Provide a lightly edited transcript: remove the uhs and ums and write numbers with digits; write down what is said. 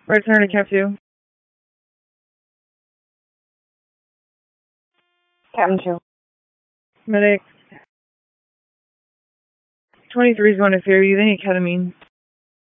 Return to Cap 2. Captain 2. Medic. 23 is going to fear you. They need ketamine.